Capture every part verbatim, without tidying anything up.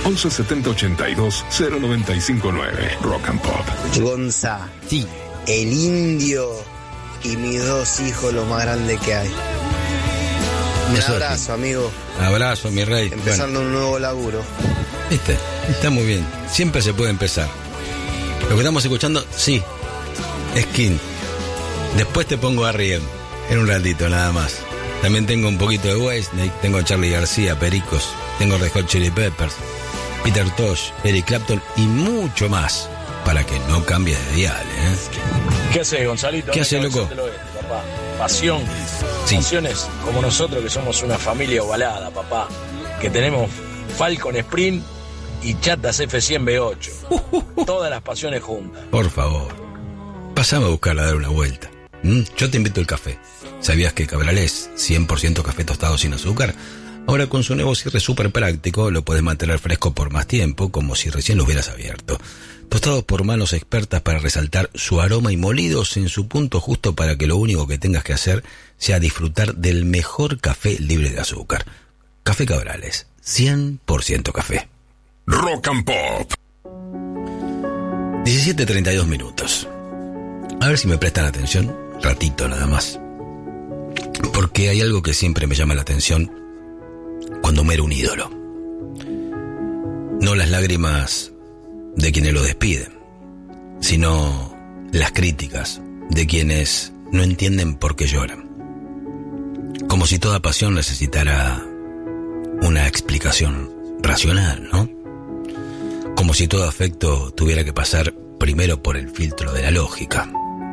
once setenta ochenta y dos cero noventa y cinco nueve. Rock and Pop. Gonza. Sí. El indio y mis dos hijos, lo más grande que hay. Un Eso abrazo, sí. amigo. Abrazo, mi rey. Empezando Bueno, un nuevo laburo. ¿viste? Está muy bien. Siempre se puede empezar. Lo que estamos escuchando, sí, es King. Después te pongo a R E M en un ratito nada más. También tengo un poquito de Whitesnake, tengo a Charly García, Pericos, tengo Red Hot Chili Peppers, Peter Tosh, Eric Clapton y mucho más para que no cambies de dial, ¿eh? ¿Qué haces, Gonzalito? ¿Qué haces, loco? Del oeste, papá. Pasión. Sí. Pasiones como nosotros, que somos una familia ovalada, papá. Que tenemos Falcon Sprint y Chatas F cien V ocho. Todas las pasiones juntas. Por favor, pasame a buscarla a dar una vuelta. ¿Mm? Yo te invito al café. ¿Sabías que Cabral es cien por ciento café tostado sin azúcar? Ahora con su nuevo cierre súper práctico lo puedes mantener fresco por más tiempo, como si recién lo hubieras abierto. Tostados por manos expertas para resaltar su aroma y molidos en su punto justo para que lo único que tengas que hacer sea disfrutar del mejor café libre de azúcar. Café Cabrales, cien por ciento café. Rock and Pop. diecisiete treinta y dos minutos. A ver si me prestan atención, ratito nada más. Porque hay algo que siempre me llama la atención cuando muere un ídolo. No las lágrimas de quienes lo despiden, sino las críticas de quienes no entienden por qué lloran. Como si toda pasión necesitara una explicación racional, ¿no? Como si todo afecto tuviera que pasar primero por el filtro de la lógica.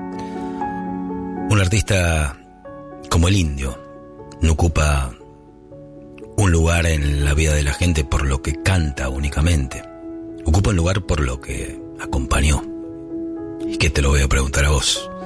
Un artista como el indio no ocupa un lugar en la vida de la gente por lo que canta únicamente. Ocupa un lugar por lo que acompañó. ¿Y qué te lo voy a preguntar a vos?